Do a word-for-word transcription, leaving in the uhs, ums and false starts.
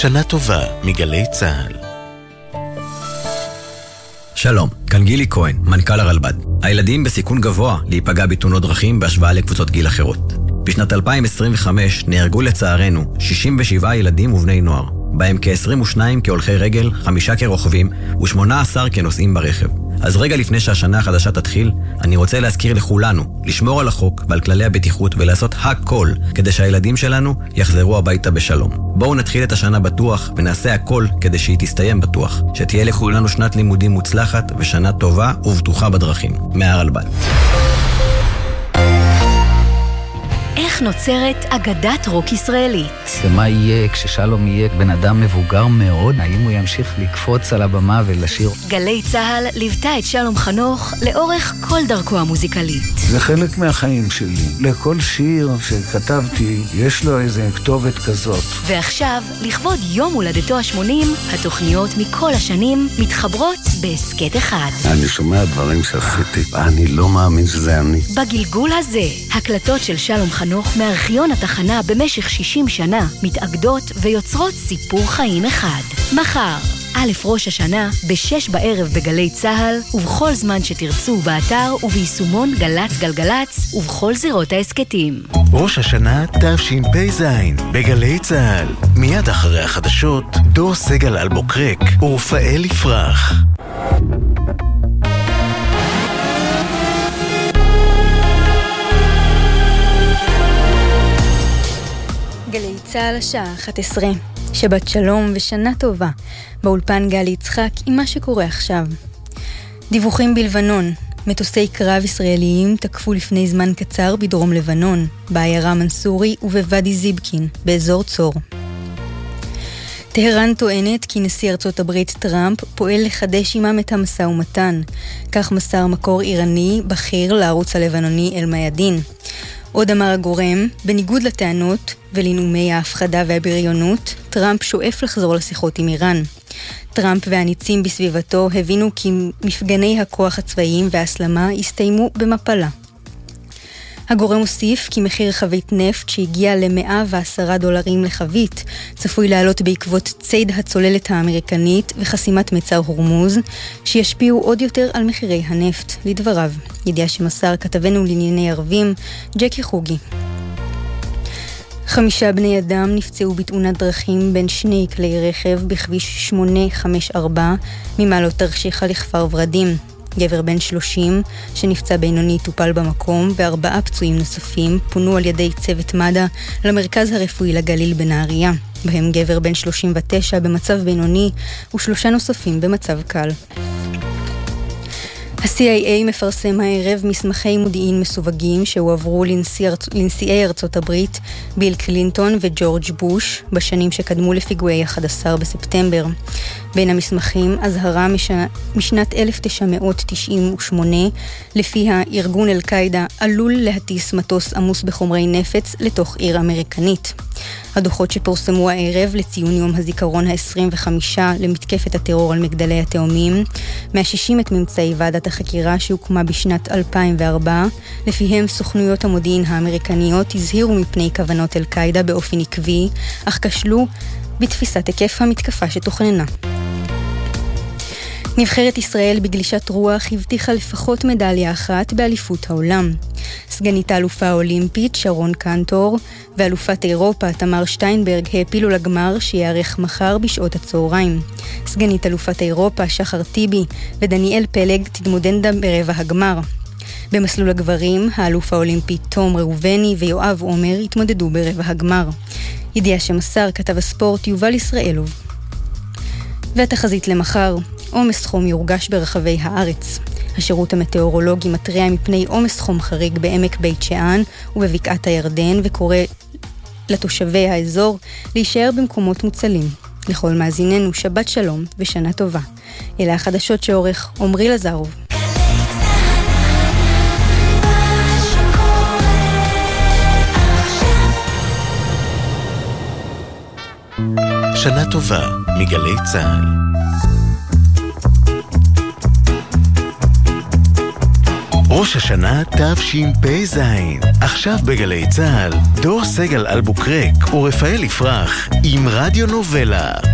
שנה טובה מגלי צהל. שלום, כאן גילי כהן, מנכ"ל הרלב"ד. הילדים בסיכון גבוה להיפגע בתאונות דרכים בהשוואה לקבוצות גיל אחרות. בשנת אלפיים עשרים וחמש נהרגו לצערנו שישים ושבעה ילדים ובני נוער, בהם כ-עשרים ושניים כהולכי רגל, חמישה כרוכבים ו-שמונה עשר כנוסעים ברכב. אז רגע לפני שהשנה החדשה תתחיל, אני רוצה להזכיר לכולנו לשמור על החוק ועל כללי הבטיחות ולעשות הכל כדי שהילדים שלנו יחזרו הביתה בשלום. בואו נתחיל את השנה בטוח ונעשה הכל כדי שהיא תסתיים בטוח. שתהיה לכולנו שנת לימודים מוצלחת ושנה טובה ובטוחה בדרכים. מהרלב"ד. איך נוצרת אגדת רוק ישראלית? ומה יהיה כששלום יהיה בן אדם מבוגר מאוד? האם הוא ימשיך לקפוץ על הבמה ולשיר? גלי צהל ליוותה את שלום חנוך לאורך כל דרכו המוזיקלית. זה חלק מהחיים שלי. לכל שיר שכתבתי יש לו איזה כתובת כזאת. ועכשיו, לכבוד יום הולדתו ה-שמונים, התוכניות מכל השנים מתחברות בעסקת אחד. אני שומע דברים שעשיתי, אני לא מאמין שזה אני. בגלגול הזה, הקלטות של שלום חנוך מארכיון התחנה במשך שישים שנה מתאגדות ויוצרות סיפור חיים אחד. מחר, א' ראש השנה, בשש בערב בגלי צהל, ובכל זמן שתרצו באתר וביישומון גלץ גלגלץ, ובכל זירות העסקתים. ראש השנה תשפ"ז בגלי צהל. מיד אחרי החדשות, דור סגל אלבוקרק ורפאל יפרח. גלי צהל השעה אחת עשרה. שבת שלום ושנה טובה. באולפן גלי יצחק עם מה שקורה עכשיו. דיווחים בלבנון. מטוסי קרב ישראליים תקפו לפני זמן קצר בדרום לבנון, בעיירה מנסורי ובוואדי זיבקין, באזור צור. טהרן טוענת כי נשיא ארצות הברית טראמפ פועל לחדש עמם את המשא ומתן. כך מסר מקור איראני בכיר לערוץ הלבנוני אל-מיאדין. עוד אמר הגורם, בניגוד לטענות ולנאומי ההפחדה והבריונות, טראמפ שואף לחזור לשיחות עם איראן. טראמפ והניצים בסביבתו הבינו כי מפגני הכוח הצבאיים וההסלמה הסתיימו במפלה. הגורם הוסיף כי מחיר חבית נפט שהגיע ל-מאה ועשרה דולרים לחבית צפוי לעלות בעקבות ציד הצוללת האמריקנית וחסימת מצר הורמוז, שישפיעו עוד יותר על מחירי הנפט, לדבריו. ידיעה שמסר כתבנו לענייני ערבים, ג'קי חוגי. חמישה בני אדם נפצעו בתאונת דרכים בין שני כלי רכב בכביש שמונה חמש ארבע ממעלות תרשיחא לכפר ורדים. גבר בן שלושים שנפצע בינוני טופל במקום, וארבעה פצועים נוספים פונו על ידי צוות מד"א למרכז הרפואי לגליל בנהריה, בהם גבר בן שלושים ותשע במצב בינוני ושלושה נוספים במצב קל. ה-סי איי איי מפרסם הערב מסמכי מודיעין מסווגים שהועברו לנשיא, לנשיאי ארצות הברית ביל קלינטון וג'ורג' בוש בשנים שקדמו לפיגועי אחד עשר בספטמבר. בין המסמכים אזהרה משנה, משנת אלף תשע מאות תשעים ושמונה, לפיה ארגון אל-קאידה עלול להטיס מטוס עמוס בחומרי נפץ לתוך עיר אמריקנית. הדוחות שפורסמו הערב לציון יום הזיכרון ה-עשרים וחמש למתקפת הטרור על מגדלי התאומים, מאששים את ממצאי ועדת החקירה שהוקמה בשנת אלפיים וארבע, לפיהם סוכנויות המודיעין האמריקניות הזהירו מפני כוונות אל-קאידה באופן עקבי, אך כשלו בתפיסת היקף המתקפה שתוכננה. נבחרת ישראל בגלישת רוח הבטיחה לפחות מדליה אחת באליפות העולם. סגנית האלופה האולימפית שרון קנטור ואלופת אירופה תמר שטיינברג העפילו לגמר שיערך מחר בשעות הצהריים. סגנית אלופת אירופה שחר טיבי ודניאל פלג תתמודדנה ברבע הגמר. במסלול הגברים, האלוף האולימפי תום ראובני ויואב עומר התמודדו ברבע הגמר. ידיעה שמסר כתב הספורט יובל ישראלוב. והתחזית למחר, עומס חום יורגש ברחבי הארץ. השירות המטאורולוגי מתריע מפני עומס חום חריג בעמק בית שאן ובבקעת הירדן וקורא לתושבי האזור להישאר במקומות מוצלים. לכל מאזיננו שבת שלום ושנה טובה. אלה החדשות שעורך עומרי לזרוב. שנה טובה מגלי צהל. ראש השנה תשפ"ז. עכשיו בגלי צהל, דור סגל אלבוקרק ורפאל יפרח עם רדיו נובלה.